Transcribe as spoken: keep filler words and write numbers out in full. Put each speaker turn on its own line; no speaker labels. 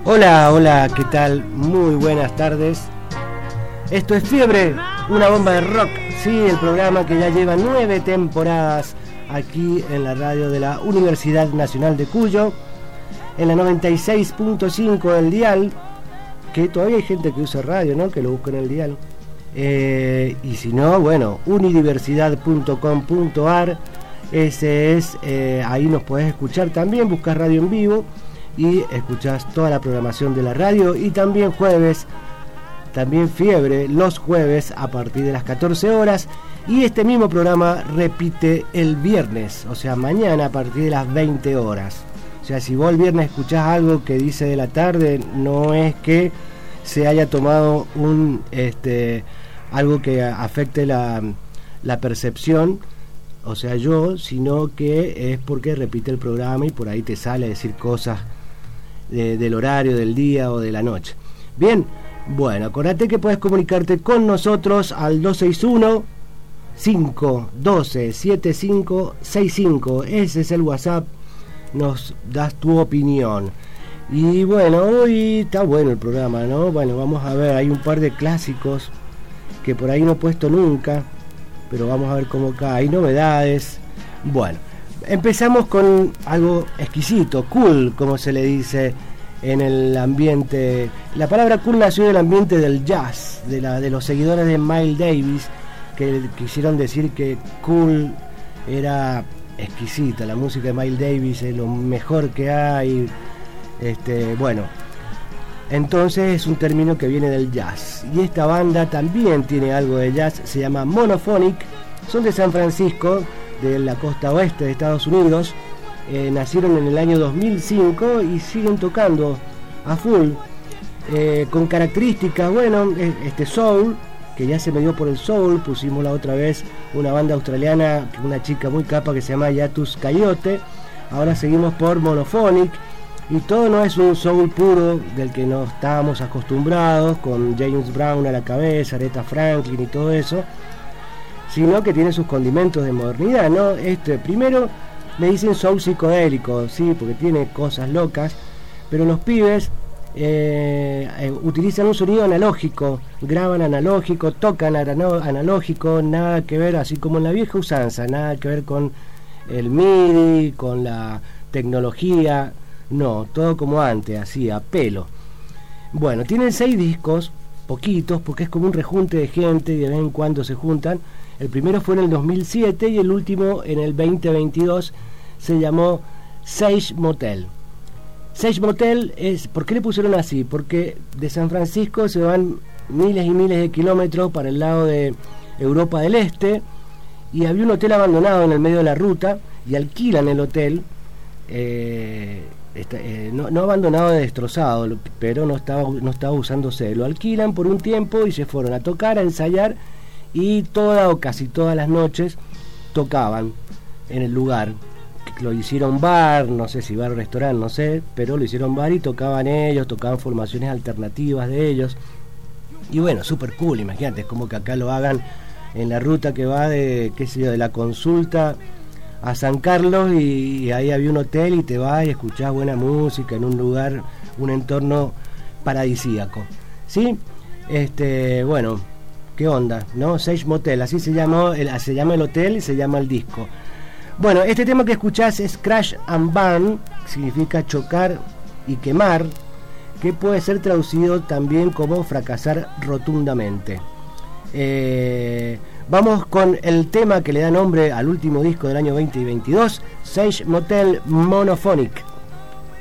Hola, hola, ¿qué tal? Muy buenas tardes. Esto es Fiebre, una bomba de rock. Sí, el programa que ya lleva nueve temporadas aquí en la radio de la Universidad Nacional de Cuyo, en la noventa y seis punto cinco del dial, que todavía hay gente que usa radio, ¿no? Que lo busca en el dial. Eh, y si no, bueno, unidiversidad punto com punto ar, ese es, eh, ahí nos podés escuchar también, buscas radio en vivo y escuchás toda la programación de la radio. Y también jueves, también Fiebre, los jueves a partir de las catorce horas, y este mismo programa repite el viernes, o sea, mañana a partir de las veinte horas. O sea, si vos el viernes escuchás algo que dice de la tarde, no es que se haya tomado un este algo que afecte la, la percepción, o sea yo, sino que es porque repite el programa y por ahí te sale a decir cosas de, del horario del día o de la noche. Bien, bueno, acordate que puedes comunicarte con nosotros al dos seis uno, cinco uno dos, siete cinco seis cinco, ese es el WhatsApp, nos das tu opinión. Y bueno, hoy está bueno el programa, ¿no? Bueno, vamos a ver, hay un par de clásicos que por ahí no he puesto nunca, pero vamos a ver cómo cae, hay novedades. Bueno, empezamos con algo exquisito, cool, como se le dice en el ambiente. La palabra cool nació del ambiente del jazz, de, la, de los seguidores de Miles Davis, que quisieron decir que cool era exquisita, la música de Miles Davis es lo mejor que hay. Este, bueno, entonces es un término que viene del jazz, y esta banda también tiene algo de jazz, se llama Monophonic, son de San Francisco, de la costa oeste de Estados Unidos, eh, nacieron en el año dos mil cinco y siguen tocando a full, eh, con características, bueno, este soul, que ya se me dio por el soul, pusimos la otra vez una banda australiana, una chica muy capa que se llama Yatus Coyote, ahora seguimos por Monophonic. Y todo no es un soul puro del que no estábamos acostumbrados, con James Brown a la cabeza, Aretha Franklin y todo eso, sino que tiene sus condimentos de modernidad, ¿no? Este, primero me dicen soul psicodélico, sí, porque tiene cosas locas, pero los pibes eh, eh, utilizan un sonido analógico, graban analógico, tocan analógico, nada que ver, así como en la vieja usanza, nada que ver con el M I D I, con la tecnología. No, todo como antes, así, a pelo. Bueno, tienen seis discos, poquitos, porque es como un rejunte de gente y de vez en cuando se juntan. El primero fue en el dos mil siete y el último en el veinte veintidós, se llamó Sage Motel. Sage Motel es, ¿por qué le pusieron así? Porque de San Francisco se van miles y miles de kilómetros para el lado de Europa del Este, y había un hotel abandonado en el medio de la ruta, y alquilan el hotel, eh... Está, eh, no, no abandonado, destrozado, pero no estaba, no estaba usándose. Lo alquilan por un tiempo y se fueron a tocar, a ensayar, y toda o casi todas las noches tocaban en el lugar. Lo hicieron bar, no sé si bar o restaurante, no sé, pero lo hicieron bar y tocaban ellos, tocaban formaciones alternativas de ellos. Y bueno, súper cool, imagínate, es como que acá lo hagan en la ruta que va de, qué sé yo, de la Consulta a San Carlos, y, y ahí había un hotel y te vas y escuchás buena música en un lugar, un entorno paradisíaco, ¿sí? Este, bueno, ¿qué onda? ¿No? Sage Motel, así se llamó, el, se llama el hotel y se llama el disco. Bueno, este tema que escuchás es Crash and Burn, significa chocar y quemar, que puede ser traducido también como fracasar rotundamente. Eh... Vamos con el tema que le da nombre al último disco del año veinte veintidós, Sage Motel Monophonic.